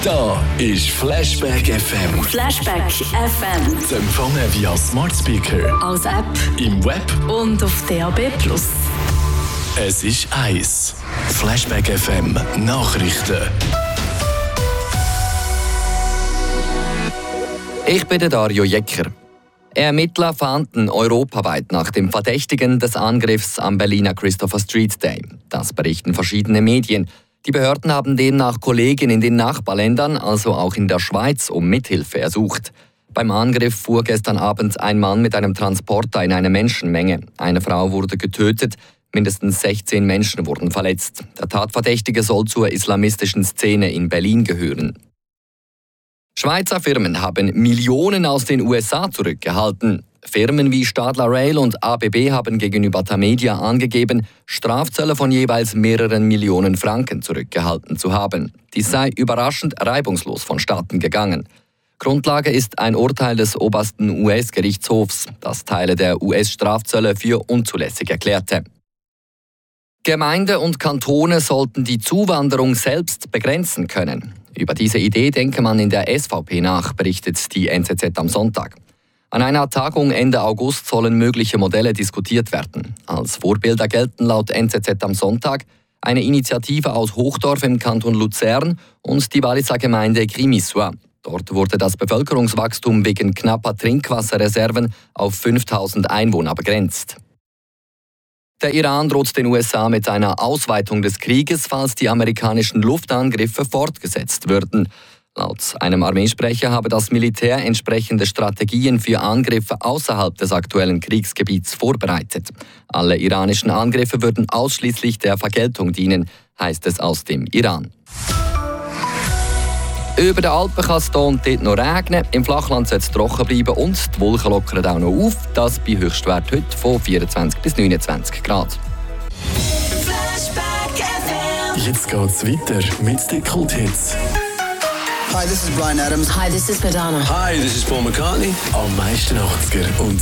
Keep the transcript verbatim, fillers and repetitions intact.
Da ist Flashback F M. Flashback F M. Zu empfangen via Smart Speaker, als App im Web und auf D A B plus. Es ist eins. Flashback F M Nachrichten. Ich bin der Dario Jecker. Ermittler fahnden europaweit nach dem Verdächtigen des Angriffs am Berliner Christopher Street Day. Das berichten verschiedene Medien. Die Behörden haben demnach Kollegen in den Nachbarländern, also auch in der Schweiz, um Mithilfe ersucht. Beim Angriff fuhr gestern Abend ein Mann mit einem Transporter in eine Menschenmenge. Eine Frau wurde getötet, mindestens sechzehn Menschen wurden verletzt. Der Tatverdächtige soll zur islamistischen Szene in Berlin gehören. Schweizer Firmen haben Millionen aus den U S A zurückgehalten. Firmen wie Stadler Rail und A B B haben gegenüber Tamedia angegeben, Strafzölle von jeweils mehreren Millionen Franken zurückgehalten zu haben. Dies sei überraschend reibungslos vonstatten gegangen. Grundlage ist ein Urteil des obersten U S-Gerichtshofs, das Teile der U S-Strafzölle für unzulässig erklärte. Gemeinden und Kantone sollten die Zuwanderung selbst begrenzen können. Über diese Idee denke man in der S V P nach, berichtet die N Z Z am Sonntag. An einer Tagung Ende August sollen mögliche Modelle diskutiert werden. Als Vorbilder gelten laut N Z Z am Sonntag eine Initiative aus Hochdorf im Kanton Luzern und die Walliser Gemeinde Grimissua. Dort wurde das Bevölkerungswachstum wegen knapper Trinkwasserreserven auf fünftausend Einwohner begrenzt. Der Iran droht den U S A mit einer Ausweitung des Krieges, falls die amerikanischen Luftangriffe fortgesetzt würden. Laut einem Armeesprecher habe das Militär entsprechende Strategien für Angriffe außerhalb des aktuellen Kriegsgebiets vorbereitet. Alle iranischen Angriffe würden ausschließlich der Vergeltung dienen, heißt es aus dem Iran. Über den Alpen kann es hier und dort noch regnen, im Flachland soll es trocken bleiben und die Wolken lockern auch noch auf. Das bei Höchstwert heute von vierundzwanzig bis neunundzwanzig Grad. Jetzt geht's weiter mit den Kulthits. Hi, this is Bryan Adams. Hi, this is Madonna. Hi, this is Paul McCartney. Am meisten achtziger und